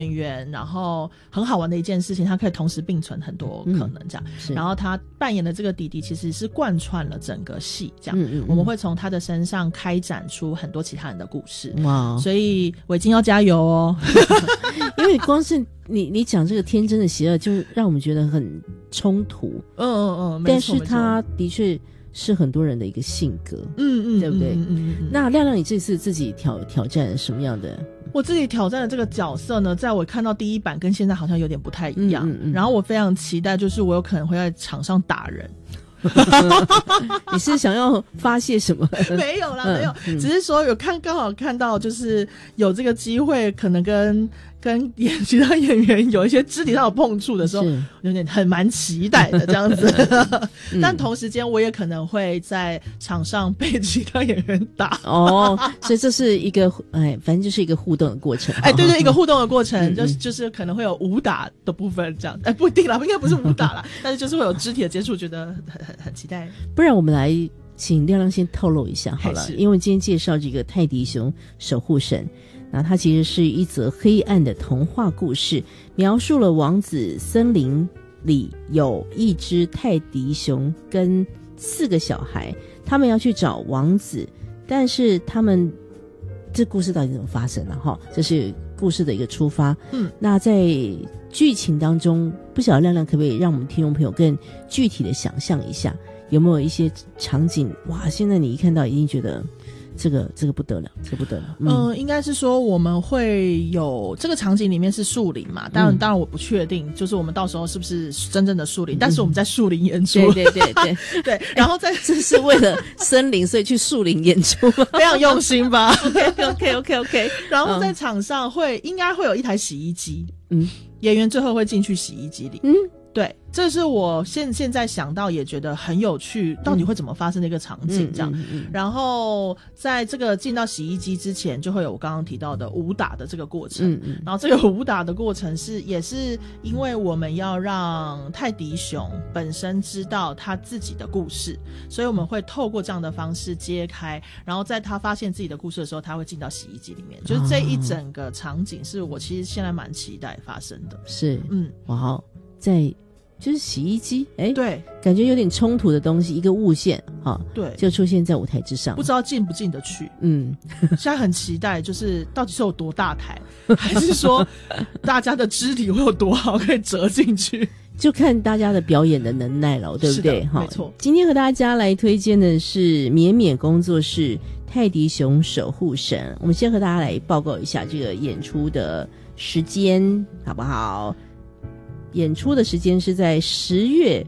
演员，然后很好玩的一件事情，他可以同时并存很多可能这样。然后他扮演的这个弟弟其实是贯穿了整个戏这样。我们会从他的身上开展出很多其他人的故事。哇！所以伟京要加油哦， 因为光是你讲这个天真的邪恶，就让我们觉得很冲突。但是他的确是很多人的一个性格，对不对？那亮亮，你这次自己挑战什么样的？ 我自己挑战的这个角色呢，在我看到第一版跟现在好像有点不太一样，然后我非常期待，就是我有可能会在场上打人。 你是想要发泄什么？ 没有啦，没有，只是说刚好看到，就是有这个机会，可能跟其他演员有一些肢体上的碰触的时候，有点蛮期待的这样子。但同时间，我也可能会在场上被其他演员打。 所以这是一个反正就是一个互动的过程。 对，一个互动的过程，就是可能会有武打的部分这样。不一定啦，应该不是武打啦，但是就是会有肢体的接触，觉得很期待。 不然我们来请亮亮先透露一下好了，因为今天介绍这个泰迪熊守护神。那它其实是一则黑暗的童话故事，描述了王子森林里有一只泰迪熊跟4个小孩，他们要去找王子，但是他们这故事到底怎么发生的哈？这是故事的一个出发。那在剧情当中，不晓得亮亮可不可以让我们听众朋友更具体的想象一下，有没有一些场景？哇，现在你一看到一定觉得这个不得了，这个不得了。 应该是说我们会有这个场景里面是树林嘛，当然我不确定，就是我们到时候是不是真正的树林，但是我们在树林演出。 对对，然后这是为了森林，所以去树林演出， 非常用心吧 ？OK。 然后在场上应该会有一台洗衣机，演员最后会进去洗衣机里。对，这是我现在想到也觉得很有趣，到底会怎么发生的一个场景这样。然后在这个进到洗衣机之前，就会有我刚刚提到的武打的这个过程。然后这个武打的过程也是因为我们要让泰迪熊本身知道他自己的故事，所以我们会透过这样的方式揭开，然后在他发现自己的故事的时候，他会进到洗衣机里面。就是这一整个场景是我其实现在蛮期待发生的。 是，哇，在就是洗衣机， 对， 感觉有点冲突的东西，一个物件， 对， 就出现在舞台之上， 不知道进不进得去。现在很期待，就是到底是有多大台，还是说大家的肢体会有多好，可以折进去？ 就看大家的表演的能耐了，对不对？ 没错。 今天和大家来推荐的是绵绵工作室泰迪熊守护神。我们先和大家来报告一下这个演出的时间，好不好？演出的时间是在10月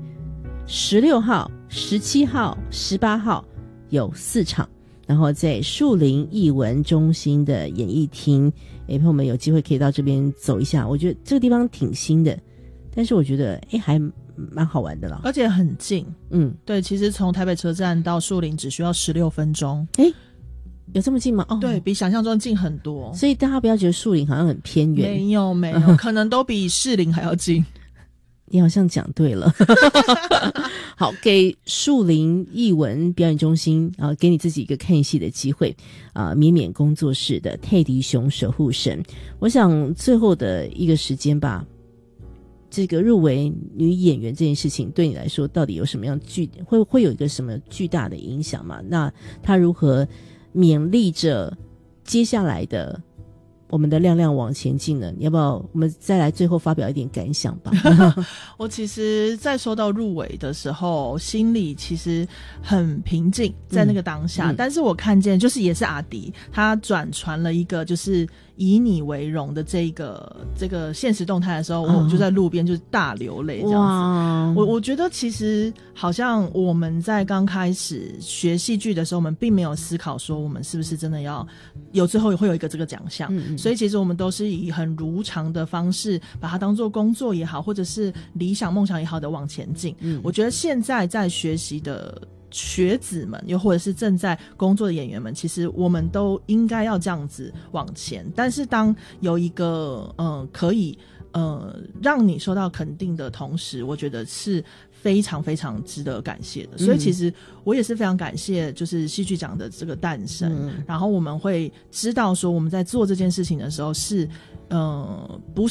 16号、17号、18号有4场，然后在树林艺文中心的演艺厅。朋友们有机会可以到这边走一下，我觉得这个地方挺新的，但是我觉得还蛮好玩的啦， 而且很近。对，其实从台北车站到树林只需要16分钟。有这么近吗？ 对，比想象中近很多。 所以大家不要觉得树林好像很偏远， 没有，可能都比士林还要近。 你好像讲对了。好，给树林艺文表演中心给你自己一个看戏的机会绵绵工作室的泰迪熊守护神。我想最后的一个时间吧，这个入围女演员这件事情对你来说到底有什么样会有一个什么巨大的影响吗？那她如何勉励着接下来的我们的亮亮往前进呢？要不要我们再来最后发表一点感想吧？ 我其实在收到入围的时候，心里其实很平静，在那个当下。但是我看见就是也是阿迪，他转传了一个就是以你为荣的这个现实动态的时候，我就在路边就是大流泪这样子。我觉得其实好像我们在刚开始学戏剧的时候，我们并没有思考说我们是不是真的要最后会有一个这个奖项。所以其实我们都是以很如常的方式把它当作工作也好，或者是理想梦想也好的往前进。我觉得现在在学习的学子们，又或者是正在工作的演员们，其实我们都应该要这样子往前。但是当有一个可以让你受到肯定的同时，我觉得是非常非常值得感谢的。所以其实我也是非常感谢就是戏剧奖的这个诞生，然后我们会知道说我们在做这件事情的时候是不